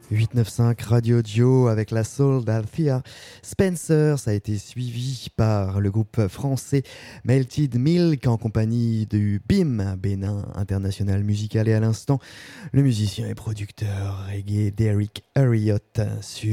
895 Radio Dio avec la Soul d'Althea Spencer. Ça a été suivi par le groupe français Melted Milk en compagnie du BIM, Bénin International Musical. Et à l'instant, le musicien et producteur reggae Derrick Harriott sur